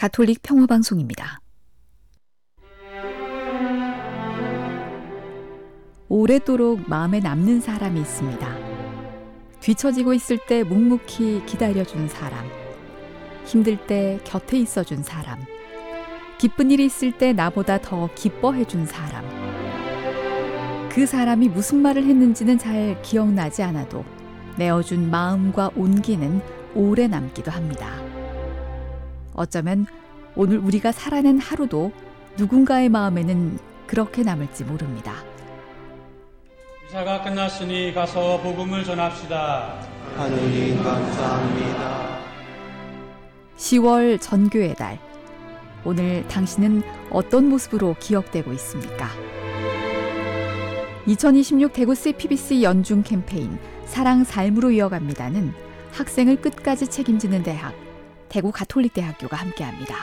가톨릭 평화방송입니다. 오래도록 마음에 남는 사람이 있습니다. 뒤처지고 있을 때 묵묵히 기다려준 사람, 힘들 때 곁에 있어준 사람, 기쁜 일이 있을 때 나보다 더 기뻐해준 사람. 그 사람이 무슨 말을 했는지는 잘 기억나지 않아도 내어준 마음과 온기는 오래 남기도 합니다. 어쩌면 오늘 우리가 살아낸 하루도 누군가의 마음에는 그렇게 남을지 모릅니다. 미사가 끝났으니 가서 복음을 전합시다. 하느님 감사합니다. 10월 전교의 달. 오늘 당신은 어떤 모습으로 기억되고 있습니까? 2026 대구 CPBC 연중 캠페인 사랑 삶으로 이어갑니다는 학생을 끝까지 책임지는 대학, 대구 가톨릭대학교가 함께합니다.